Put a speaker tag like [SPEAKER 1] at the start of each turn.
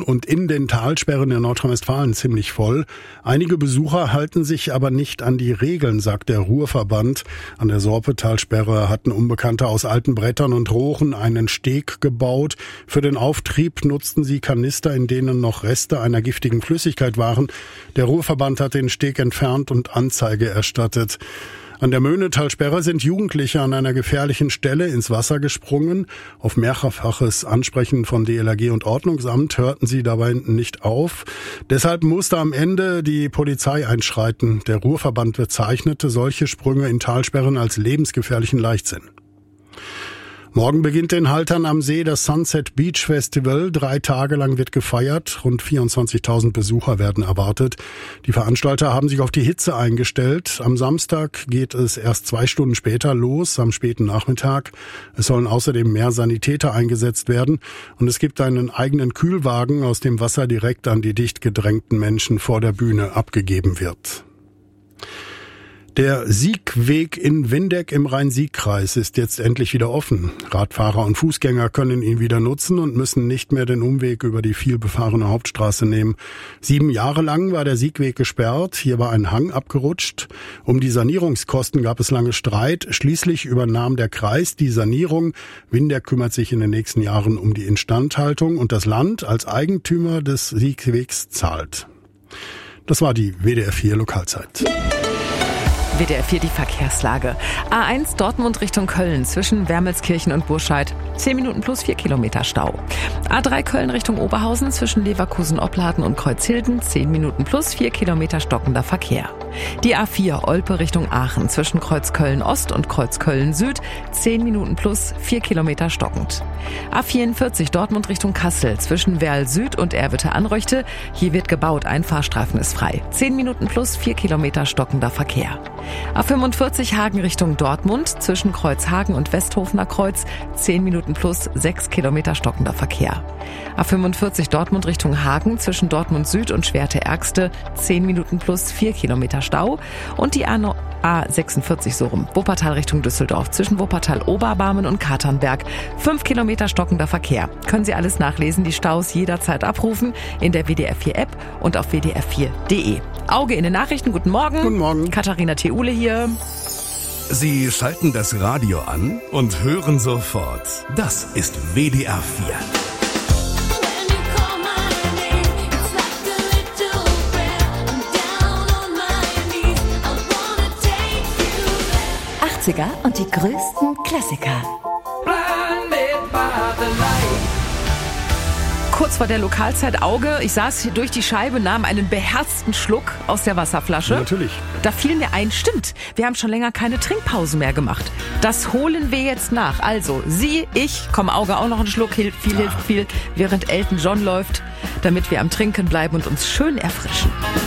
[SPEAKER 1] und in den Talsperren in Nordrhein-Westfalen ziemlich voll. Einige Besucher halten sich aber nicht an die Regeln, sagt der Ruhrverband. An der Sorpe-Talsperre hatten Unbekannte aus alten Brettern und Rohren einen Steg gebaut. Für den Auftrieb nutzten sie Kanister, in denen noch Reste einer giftigen Flüssigkeit waren. Der Ruhrverband hat den Steg entfernt und Anzeige erstattet. An der Möhnetalsperre sind Jugendliche an einer gefährlichen Stelle ins Wasser gesprungen. Auf mehrfaches Ansprechen von DLRG und Ordnungsamt hörten sie dabei nicht auf. Deshalb musste am Ende die Polizei einschreiten. Der Ruhrverband bezeichnete solche Sprünge in Talsperren als lebensgefährlichen Leichtsinn. Morgen beginnt in Haltern am See das Sunset Beach Festival. 3 Tage lang wird gefeiert. Rund 24.000 Besucher werden erwartet. Die Veranstalter haben sich auf die Hitze eingestellt. Am Samstag geht es erst 2 Stunden später los, am späten Nachmittag. Es sollen außerdem mehr Sanitäter eingesetzt werden. Und es gibt einen eigenen Kühlwagen, aus dem Wasser direkt an die dicht gedrängten Menschen vor der Bühne abgegeben wird. Der Siegweg in Windeck im Rhein-Sieg-Kreis ist jetzt endlich wieder offen. Radfahrer und Fußgänger können ihn wieder nutzen und müssen nicht mehr den Umweg über die vielbefahrene Hauptstraße nehmen. 7 Jahre lang war der Siegweg gesperrt. Hier war ein Hang abgerutscht. Um die Sanierungskosten gab es lange Streit. Schließlich übernahm der Kreis die Sanierung. Windeck kümmert sich in den nächsten Jahren um die Instandhaltung und das Land als Eigentümer des Siegwegs zahlt. Das war die WDR 4 Lokalzeit.
[SPEAKER 2] WDR 4 die Verkehrslage. A1 Dortmund Richtung Köln zwischen Wermelskirchen und Burscheid. 10 Minuten plus 4 Kilometer Stau. A3 Köln Richtung Oberhausen zwischen Leverkusen-Opladen und Kreuzhilden. 10 Minuten plus 4 Kilometer stockender Verkehr. Die A4 Olpe Richtung Aachen zwischen Kreuzköln Ost und Kreuzköln Süd. 10 Minuten plus 4 Kilometer stockend. A44 Dortmund Richtung Kassel zwischen Werl Süd und Erwitte-Anröchte. Hier wird gebaut, ein Fahrstreifen ist frei. 10 Minuten plus 4 Kilometer stockender Verkehr. A45 Hagen Richtung Dortmund zwischen Kreuzhagen und Westhofener Kreuz 10 Minuten plus 6 Kilometer stockender Verkehr. A45 Dortmund Richtung Hagen zwischen Dortmund Süd und Schwerte-Ergste 10 Minuten plus 4 Kilometer Stau und die A46 Wuppertal Richtung Düsseldorf zwischen Wuppertal-Oberbarmen und Katernberg 5 Kilometer stockender Verkehr. Können Sie alles nachlesen, die Staus jederzeit abrufen in der WDR 4 App und auf wdr4.de. Auge in den Nachrichten, guten Morgen.
[SPEAKER 1] Guten Morgen.
[SPEAKER 2] Katharina Theule hier.
[SPEAKER 3] Sie schalten das Radio an und hören sofort. Das ist WDR 4.
[SPEAKER 4] 80er und die größten Klassiker.
[SPEAKER 2] Kurz vor der Lokalzeit Auge. Ich saß hier durch die Scheibe, nahm einen beherzten Schluck aus der Wasserflasche.
[SPEAKER 1] Natürlich.
[SPEAKER 2] Da fiel mir ein, stimmt, wir haben schon länger keine Trinkpause mehr gemacht. Das holen wir jetzt nach. Also, Sie, ich, komm Auge auch noch einen Schluck, hilft viel, während Elton John läuft, damit wir am Trinken bleiben und uns schön erfrischen.